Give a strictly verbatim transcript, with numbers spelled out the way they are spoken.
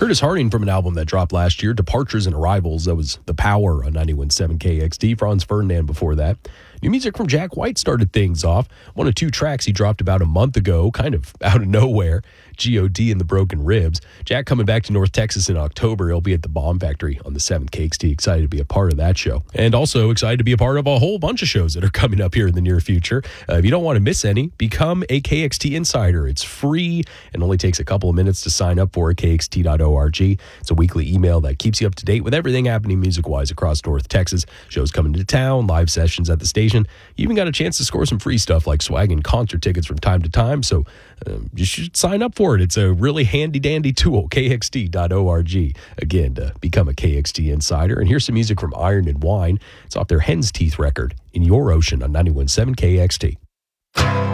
Curtis Harding from an album that dropped last year, Departures and Arrivals. That was The Power on ninety-one point seven K X T. Franz Ferdinand before that. New music from Jack White started things off. One of two tracks he dropped about a month ago, kind of out of nowhere. G O D and the Broken Ribs. Jack coming back to North Texas in October. He'll be at the Bomb Factory on the seventh K X T. Excited to be a part of that show. And also excited to be a part of a whole bunch of shows that are coming up here in the near future. Uh, if you don't want to miss any, become a K X T Insider. It's free and only takes a couple of minutes to sign up for at K X T dot org. It's a weekly email that keeps you up to date with everything happening music-wise across North Texas. Shows coming to town, live sessions at the station. You even got a chance to score some free stuff like swag and concert tickets from time to time, so um, you should sign up for it. It's a really handy-dandy tool, K X T dot org. Again, to become a K X T Insider. And here's some music from Iron and Wine. It's off their Hen's Teeth record, In Your Ocean on ninety-one point seven K X T.